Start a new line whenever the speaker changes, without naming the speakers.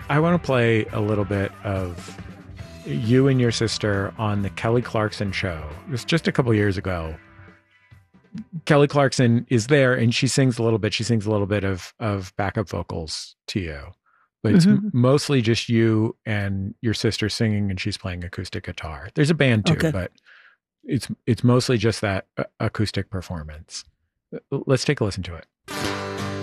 I want to play a little bit of you and your sister on the Kelly Clarkson show. It was just a couple years ago. Kelly Clarkson is there and she sings a little bit. She sings a little bit of backup vocals to you, but it's mostly just you and your sister singing, and she's playing acoustic guitar. There's a band too, but it's mostly just that acoustic performance. Let's take a listen to it.